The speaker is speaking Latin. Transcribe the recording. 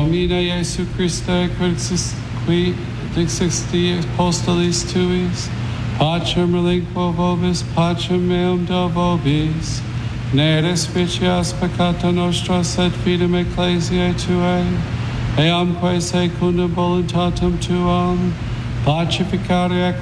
Domine Iesu Christe, qui dixisti apostolis tuis, pacem relinquo vobis, pacem meum do vobis, ne respicias peccata nostra, sed fidem ecclesiae tuae, eamque secundum voluntatem tuam, pacificare